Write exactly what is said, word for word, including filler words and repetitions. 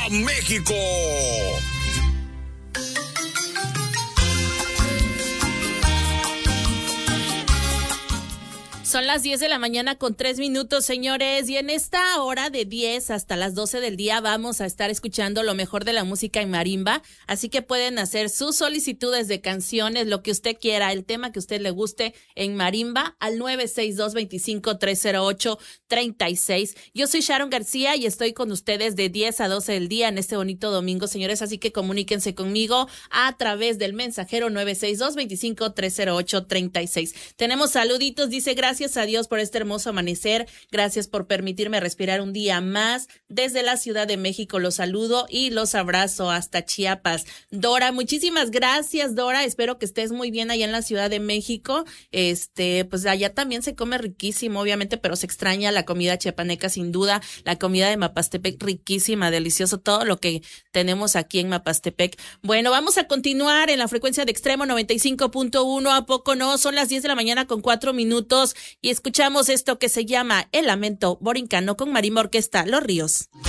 México. Son las diez de la mañana con tres minutos, señores, y en esta hora de diez hasta las doce del día vamos a estar escuchando lo mejor de la música en marimba, así que pueden hacer sus solicitudes de canciones, lo que usted quiera, el tema que a usted le guste en marimba al nueve seis dos, dos cinco, tres cero ocho, tres seis. Yo soy Sharon García y estoy con ustedes de diez a doce del día en este bonito domingo, señores, así que comuníquense conmigo a través del mensajero nueve seis dos, dos cinco, tres cero ocho, tres seis. Tenemos saluditos, dice gracias. Gracias a Dios por este hermoso amanecer, gracias por permitirme respirar un día más. Desde la Ciudad de México los saludo y los abrazo hasta Chiapas. Dora, muchísimas gracias, Dora, espero que estés muy bien allá en la Ciudad de México. Este, pues allá también se come riquísimo, obviamente, pero se extraña la comida chiapaneca sin duda, la comida de Mapastepec riquísima, delicioso, todo lo que tenemos aquí en Mapastepec. Bueno, vamos a continuar en la frecuencia de Extremo noventa y cinco punto uno, ¿a poco no? Son las diez de la mañana con cuatro minutos. Y escuchamos esto que se llama El Lamento Borincano con Marimba Orquesta Los Ríos.